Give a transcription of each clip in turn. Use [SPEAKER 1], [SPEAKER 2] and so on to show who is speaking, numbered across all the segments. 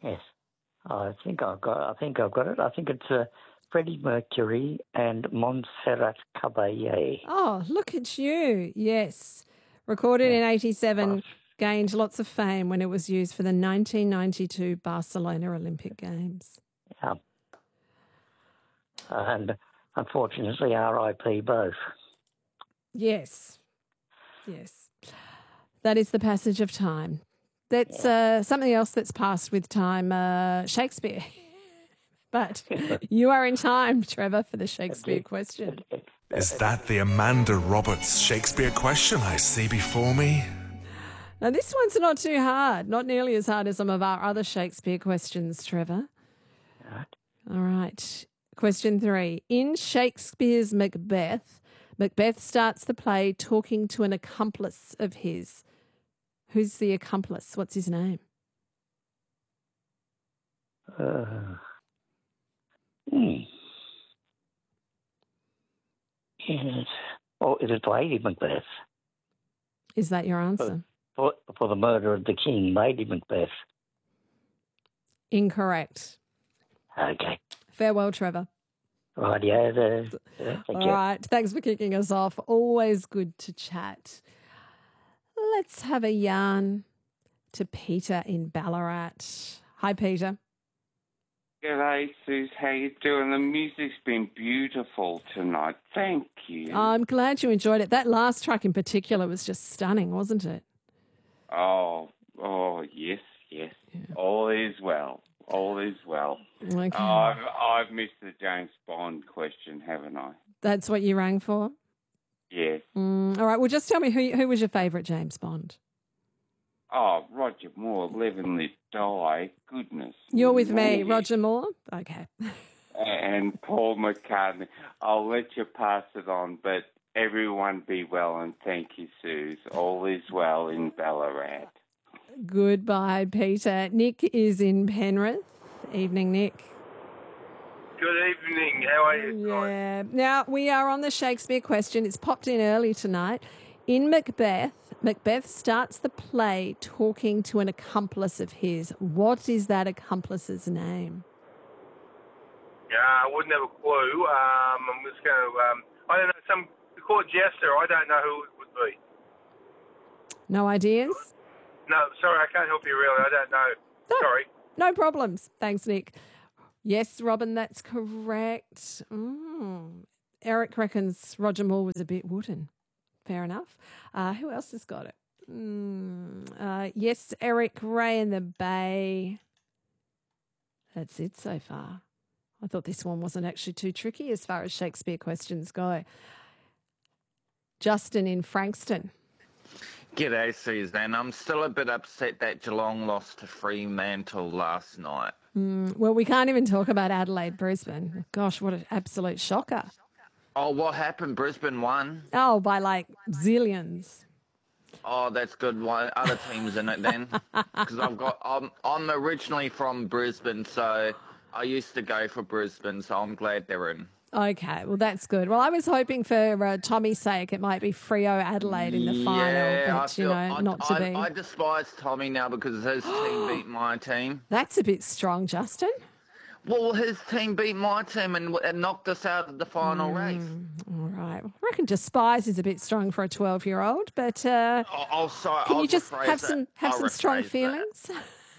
[SPEAKER 1] Yes. I think I've got it. I think it's Freddie Mercury and Montserrat Caballé.
[SPEAKER 2] Oh, look at you. Yes. Recorded in 87, gained lots of fame when it was used for the 1992 Barcelona Olympic Games.
[SPEAKER 1] Yeah. And unfortunately, R.I.P. both.
[SPEAKER 2] Yes. Yes. That is the passage of time. That's something else that's passed with time, Shakespeare. But you are in time, Trevor, for the Shakespeare question.
[SPEAKER 3] Is that the Amanda Roberts Shakespeare question I see before me?
[SPEAKER 2] Now, this one's not too hard, not nearly as hard as some of our other Shakespeare questions, Trevor. All right. Question 3. In Shakespeare's Macbeth, Macbeth starts the play talking to an accomplice of his. Who's the accomplice? What's his name?
[SPEAKER 1] Is it Lady Macbeth?
[SPEAKER 2] Is that your answer?
[SPEAKER 1] For the murder of the king, Lady Macbeth.
[SPEAKER 2] Incorrect.
[SPEAKER 1] Okay.
[SPEAKER 2] Farewell, Trevor.
[SPEAKER 1] Right, yeah.
[SPEAKER 2] All right. Thanks for kicking us off. Always good to chat. Let's have a yarn to Peter in Ballarat. Hi, Peter.
[SPEAKER 4] G'day, Suze. How you doing? The music's been beautiful tonight. Thank you.
[SPEAKER 2] I'm glad you enjoyed it. That last track in particular was just stunning, wasn't it?
[SPEAKER 4] Oh, yes. Yeah. All is well. All is well.
[SPEAKER 2] Okay.
[SPEAKER 4] I've missed the James Bond question, haven't I?
[SPEAKER 2] That's what you rang for?
[SPEAKER 4] Yes.
[SPEAKER 2] All right. Well, just tell me who was your favourite James Bond?
[SPEAKER 4] Oh, Roger Moore, Live and Let Die. Goodness.
[SPEAKER 2] You're with me, Roger Moore? Okay.
[SPEAKER 4] And Paul McCartney. I'll let you pass it on, but everyone be well and thank you, Suze. All is well in Ballarat.
[SPEAKER 2] Goodbye, Peter. Nick is in Penrith. Evening, Nick.
[SPEAKER 5] Good evening. How are you?
[SPEAKER 2] Yeah. Now, we are on the Shakespeare question. It's popped in early tonight. In Macbeth, Macbeth starts the play talking to an accomplice of his. What is that accomplice's name?
[SPEAKER 5] Yeah, I wouldn't have a clue. I'm just going to, I don't know, they call it Jester. I don't know who it would be.
[SPEAKER 2] No ideas?
[SPEAKER 5] No, sorry, I can't help you really. I don't know.
[SPEAKER 2] No,
[SPEAKER 5] sorry.
[SPEAKER 2] No problems. Thanks, Nick. Yes, Robin, that's correct. Eric reckons Roger Moore was a bit wooden. Fair enough. Who else has got it? Yes, Eric, Ray in the Bay. That's it so far. I thought this one wasn't actually too tricky as far as Shakespeare questions go. Justin in Frankston.
[SPEAKER 6] G'day, Suzanne. I'm still a bit upset that Geelong lost to Fremantle last night.
[SPEAKER 2] Well, we can't even talk about Adelaide, Brisbane. Gosh, what an absolute shocker.
[SPEAKER 6] Oh, what happened? Brisbane won?
[SPEAKER 2] Oh, by like zillions.
[SPEAKER 6] Oh, that's good. Why other teams in it then? Because I'm originally from Brisbane, so I used to go for Brisbane, so I'm glad they're in.
[SPEAKER 2] Okay, well, that's good. Well, I was hoping for Tommy's sake it might be Freo Adelaide in the final, but, not to be.
[SPEAKER 6] I despise Tommy now because his team beat my team.
[SPEAKER 2] That's a bit strong, Justin.
[SPEAKER 6] Well, his team beat my team and knocked us out of the final race.
[SPEAKER 2] All right. I reckon despise is a bit strong for a 12-year-old, but can you just have some strong feelings?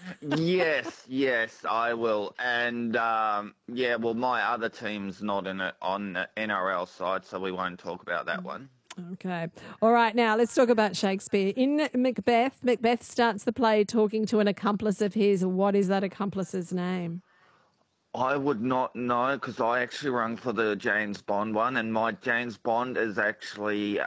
[SPEAKER 6] Yes, I will. And, well, my other team's not in it on the NRL side, so we won't talk about that one.
[SPEAKER 2] Okay. All right, now let's talk about Shakespeare. In Macbeth, Macbeth starts the play talking to an accomplice of his. What is that accomplice's name?
[SPEAKER 6] I would not know because I actually rung for the James Bond one, and my James Bond is actually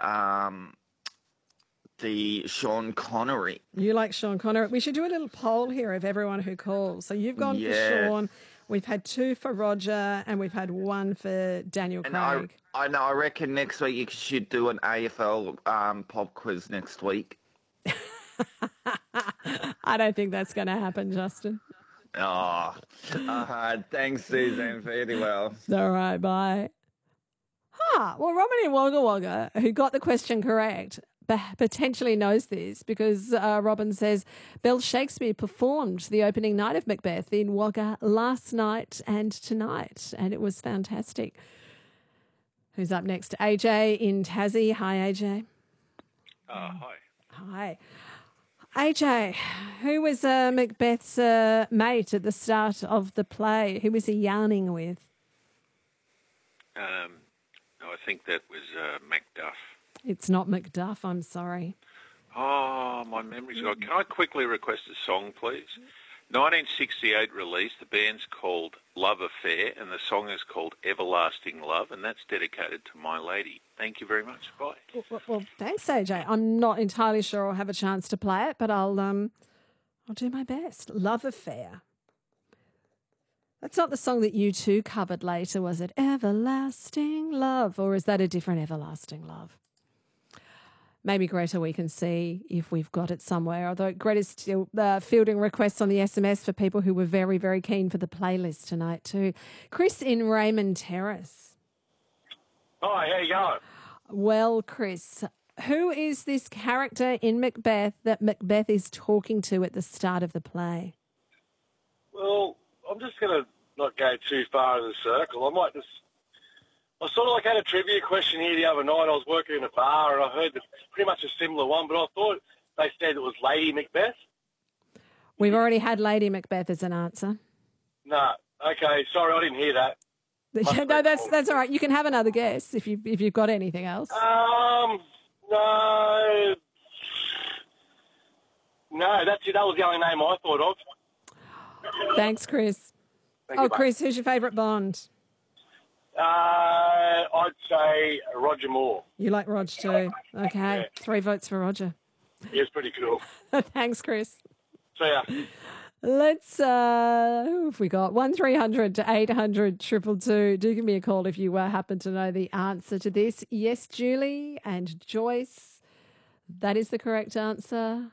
[SPEAKER 6] the Sean Connery.
[SPEAKER 2] You like Sean Connery. We should do a little poll here of everyone who calls. So you've gone for Sean. We've had 2 for Roger, and we've had 1 for Daniel Craig.
[SPEAKER 6] I know. I reckon next week you should do an AFL pop quiz next week.
[SPEAKER 2] I don't think that's going to happen, Justin.
[SPEAKER 6] Oh, thanks, Susan. Very well.
[SPEAKER 2] All right, bye. Well, Robin in Wagga Wagga, who got the question correct, potentially knows this because Robin says Belle Shakespeare performed the opening night of Macbeth in Wagga last night and tonight, and it was fantastic. Who's up next? AJ in Tassie. Hi, AJ.
[SPEAKER 7] Hi.
[SPEAKER 2] Hi. AJ, who was Macbeth's mate at the start of the play? Who was he yarning with?
[SPEAKER 7] I think that was Macduff.
[SPEAKER 2] It's not Macduff, I'm sorry.
[SPEAKER 7] Oh, my memory's gone. Can I quickly request a song, please? 1968 release, the band's called Love Affair, and the song is called Everlasting Love, and that's dedicated to my lady. Thank you very much. Bye.
[SPEAKER 2] Well, thanks, AJ. I'm not entirely sure I'll have a chance to play it, but I'll do my best. Love Affair. That's not the song that U2 covered later, was it? Everlasting Love, or is that a different Everlasting Love? Maybe, Greta, we can see if we've got it somewhere, although Greta's still fielding requests on the SMS for people who were very, very keen for the playlist tonight too. Chris in Raymond Terrace.
[SPEAKER 5] Hi, how you going?
[SPEAKER 2] Well, Chris, who is this character in Macbeth that Macbeth is talking to at the start of the play?
[SPEAKER 5] Well, I'm just going to not go too far in the circle. I sort of had a trivia question here the other night. I was working in a bar and I heard pretty much a similar one, but I thought they said it was Lady Macbeth.
[SPEAKER 2] We've already had Lady Macbeth as an answer.
[SPEAKER 5] No. Okay, sorry, I didn't hear that.
[SPEAKER 2] No, that's all right. You can have another guess if you've got anything else.
[SPEAKER 5] No, that's it. That was the only name I thought of.
[SPEAKER 2] Thanks, Chris.
[SPEAKER 5] Thank you,
[SPEAKER 2] Chris, who's your favourite Bond?
[SPEAKER 5] I'd say Roger Moore.
[SPEAKER 2] You like Rog too? Okay,
[SPEAKER 5] Yeah.
[SPEAKER 2] 3 votes for Roger.
[SPEAKER 5] He was pretty cool.
[SPEAKER 2] Thanks, Chris.
[SPEAKER 5] See ya.
[SPEAKER 2] Let's, who have we got? 1300 to 800 222. Do give me a call if you happen to know the answer to this. Yes, Julie and Joyce. That is the correct answer.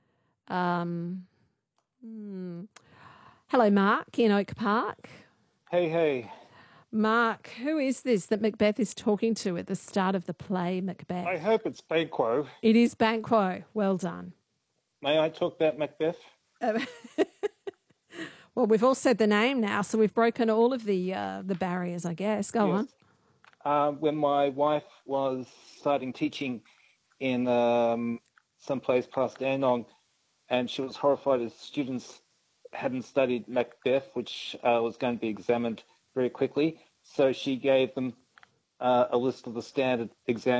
[SPEAKER 2] Hello, Mark in Oak Park.
[SPEAKER 8] Hey.
[SPEAKER 2] Mark, who is this that Macbeth is talking to at the start of the play, Macbeth?
[SPEAKER 8] I hope it's Banquo.
[SPEAKER 2] It is Banquo. Well done.
[SPEAKER 8] May I talk about Macbeth?
[SPEAKER 2] Well, we've all said the name now, so we've broken all of the barriers, I guess. Go on.
[SPEAKER 8] When my wife was starting teaching in some place past Dandenong, and she was horrified as students hadn't studied Macbeth, which was going to be examined very quickly. So she gave them a list of the standard exam